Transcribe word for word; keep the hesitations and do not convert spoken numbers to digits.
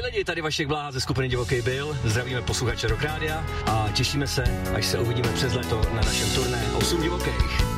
lidi, tady Vašek Bláha ze skupiny Divokej Bill. Zdravíme posluchače Rock Rádia a těšíme se, až se uvidíme přes léto na našem turné osm divokých.